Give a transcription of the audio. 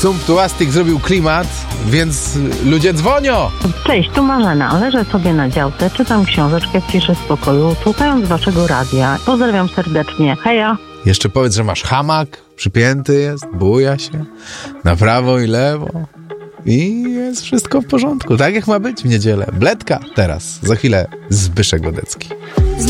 Sumptuastik zrobił klimat, więc ludzie dzwonią. Cześć, tu Marzena. Leżę sobie na działce, czytam książeczkę w ciszy spokoju, słuchając waszego radia. Pozdrawiam serdecznie. Heja! Jeszcze powiedz, że masz hamak, przypięty jest, buja się na prawo i lewo i jest wszystko w porządku, tak jak ma być w niedzielę. Bledka teraz, za chwilę Zbyszek Godecki.